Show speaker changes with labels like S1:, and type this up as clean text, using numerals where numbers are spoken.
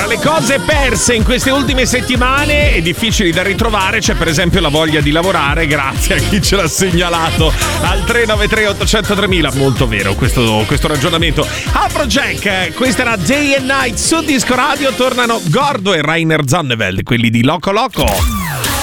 S1: Tra le cose perse in queste ultime settimane e difficili da ritrovare c'è per esempio la voglia di lavorare, grazie a chi ce l'ha segnalato al 393 800 3000. Molto vero questo ragionamento. Afrojack, questa era Day and Night su Disco Radio. Tornano Gordo e Rainer Zonneveld, quelli di Loco Loco.